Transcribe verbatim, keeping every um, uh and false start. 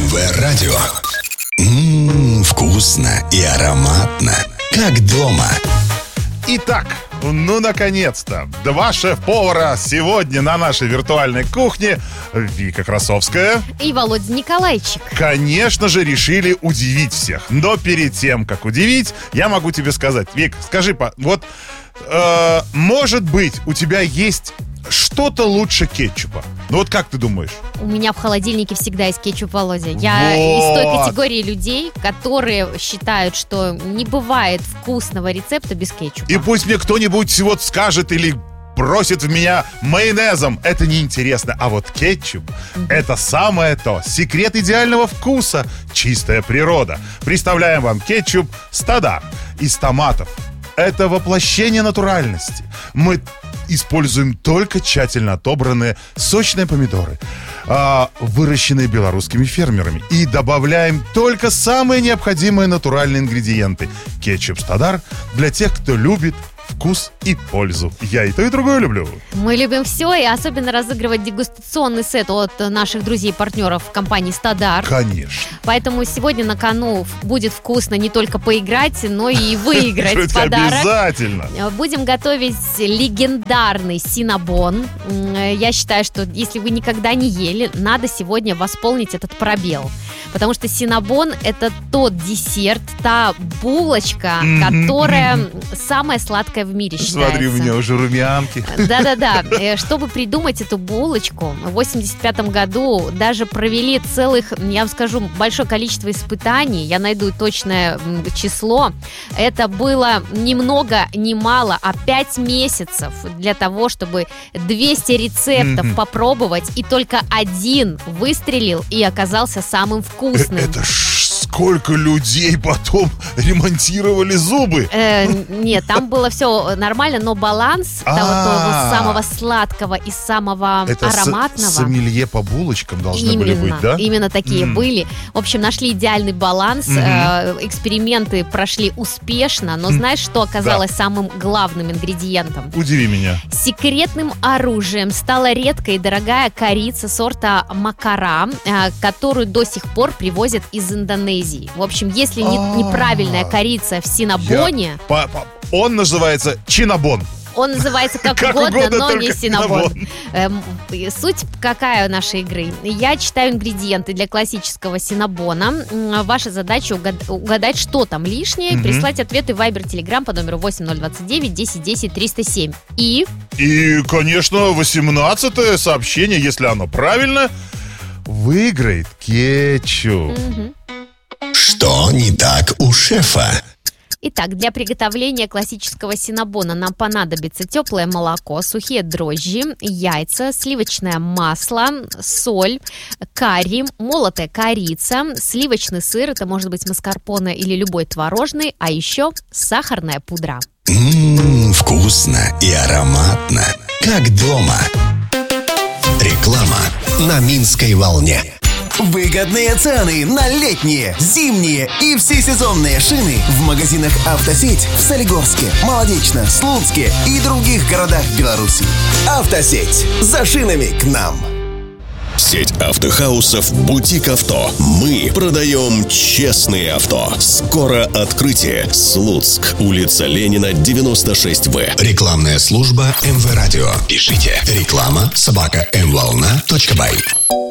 МВ-радио. Ммм, вкусно и ароматно, как дома. Итак, ну наконец-то, два шеф-повара сегодня на нашей виртуальной кухне. Вика Красовская и Володя Николайчик. Конечно же, решили удивить всех. Но перед тем, как удивить, я могу тебе сказать. Вик, скажи, вот, э, может быть, у тебя есть что-то лучше кетчупа? Ну вот как ты думаешь? У меня в холодильнике всегда есть кетчуп, Володя. Я вот. из той категории людей, которые считают, что не бывает вкусного рецепта без кетчупа. И пусть мне кто-нибудь вот скажет или бросит в меня майонезом, это неинтересно. А вот кетчуп mm-hmm. — это самое то. Секрет идеального вкуса. Чистая природа. Представляем вам кетчуп «Стадар» из томатов. Это воплощение натуральности. Мы используем только тщательно отобранные сочные помидоры, выращенные белорусскими фермерами, и добавляем только самые необходимые натуральные ингредиенты. Кетчуп «Стадар» для тех, кто любит вкус и пользу. Я и то, и другое люблю. Мы любим все, и особенно разыгрывать дегустационный сет от наших друзей и партнеров компании «Стадар». Конечно. Поэтому сегодня на кону будет вкусно не только поиграть, но и выиграть подарок. Обязательно. Будем готовить легендарный синнабон. Я считаю, что если вы никогда не ели, надо сегодня восполнить этот пробел. Потому что синнабон — это тот десерт, та булочка, mm-hmm. которая самая сладкая в мире считается. Смотри, у меня уже румянки. Да-да-да. Чтобы придумать эту булочку, в восемьдесят пятом году даже провели целых, я вам скажу, большое количество испытаний. Я найду точное число. Это было ни много, ни мало, а пять месяцев для того, чтобы двести рецептов mm-hmm. попробовать, и только один выстрелил и оказался самым вкусным. Это ж сколько людей потом ремонтировали зубы? Э, нет, там было все нормально, но баланс того, того самого сладкого и самого это ароматного. С- сомелье по булочкам должны именно, были быть, да? Именно такие mm. были. В общем, нашли идеальный баланс. Mm-hmm. Э, эксперименты прошли успешно, но mm. знаешь, что оказалось да. самым главным ингредиентом? Удиви меня. Секретным оружием стала редкая и дорогая корица сорта Макара, э, которую до сих пор привозят из Индонезии. В общем, если не, неправильная корица в синнабоне... Я, по, по, он называется чинабон. Он называется как, как угодно, угодно, но не синнабон. Эм, суть какая у нашей игры? Я читаю ингредиенты для классического синнабона. Ваша задача угад- угадать, что там лишнее, mm-hmm. прислать ответы в Viber, Telegram по номеру восемь ноль двадцать девять десять десять триста семь. И... И, конечно, восемнадцатое сообщение, если оно правильно, выиграет кетчуп. Mm-hmm. Что не так у шефа? Итак, для приготовления классического синнабона нам понадобится теплое молоко, сухие дрожжи, яйца, сливочное масло, соль, карри, молотая корица, сливочный сыр, это может быть маскарпоне или любой творожный, а еще сахарная пудра. Ммм, вкусно и ароматно, как дома. Реклама на Минской волне. Выгодные цены на летние, зимние и всесезонные шины в магазинах «Автосеть» в Солигорске, Молодечно, Слуцке и других городах Беларуси. «Автосеть» – за шинами к нам! Сеть автохаусов «Бутик Авто». Мы продаем честные авто. Скоро открытие. Слуцк, улица Ленина, девяносто шесть В. Рекламная служба МВ-радио. Пишите реклама собака мволна точка бай.